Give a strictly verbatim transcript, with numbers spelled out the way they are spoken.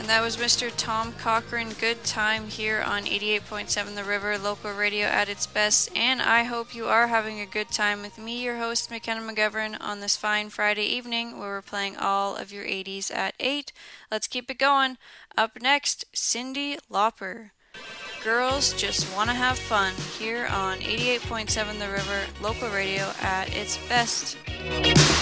That was Mister Tom Cochran. Good time here on eighty-eight point seven The River, local radio at its best. And I hope you are having a good time with me, your host, McKenna McGovern, on this fine Friday evening where we're playing all of your eighties at eight. Let's keep it going. Up next, Cyndi Lauper. Girls Just Wanna Have Fun here on eighty-eight point seven The River, local radio at its best.